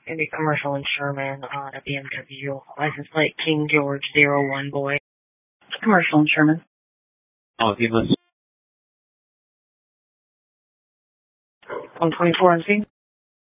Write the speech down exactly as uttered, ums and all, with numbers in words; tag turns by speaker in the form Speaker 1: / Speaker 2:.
Speaker 1: Maybe commercial and Sherman on a B M W. License plate King George zero one boy. Commercial and Sherman.
Speaker 2: I'll give us
Speaker 1: one twenty-four and C.